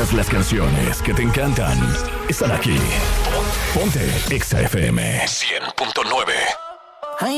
Todas las canciones que te encantan están aquí. Ponte Exa FM 100.9.